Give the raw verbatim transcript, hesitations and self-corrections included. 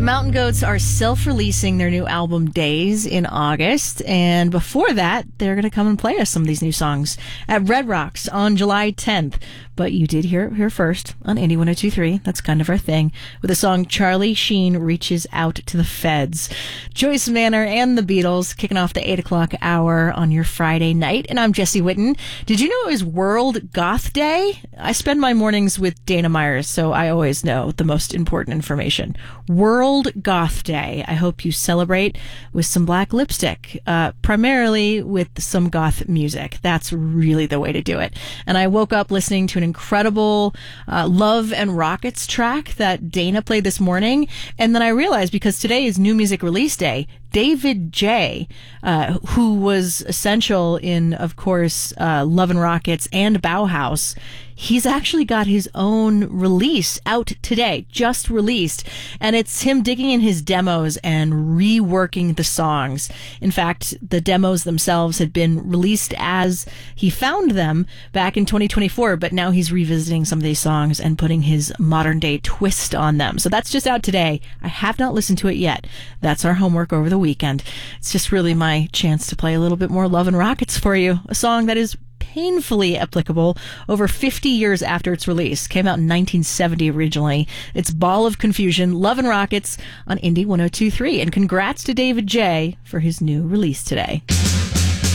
Mountain Goats are self-releasing their new album Days in August, and before that, they're going to come and play us some of these new songs at Red Rocks on July tenth. But you did hear it here first on Indie one oh two point three. That's kind of our thing, with the song Charlie Sheen Reaches Out to the Feds. Joyce Manor and the Beatles kicking off the eight o'clock hour on your Friday night, and I'm Jesse Whitten. Did you know it was World Goth Day? I spend my mornings with Dana Myers, so I always know the most important information. World Goth Day. I hope you celebrate with some black lipstick, uh, primarily with some goth music. That's really the way to do it. And I woke up listening to an incredible uh, Love and Rockets track that Dana played this morning. And then I realized, because today is New Music Release Day, David J., uh, who was essential in, of course, uh, Love and Rockets and Bauhaus, he's actually got his own release out today, just released. And it's him digging in his demos and reworking the songs. In fact, the demos themselves had been released as he found them back in twenty twenty-four, but now he's revisiting some of these songs and putting his modern day twist on them. So that's just out today. I have not listened to it yet. That's our homework over the weekend. It's just really my chance to play a little bit more Love and Rockets for you. A song that is painfully applicable over fifty years after its release. Came out in nineteen seventy originally. It's Ball of Confusion, Love and Rockets on Indie one oh two point three. And congrats to David J. for his new release today.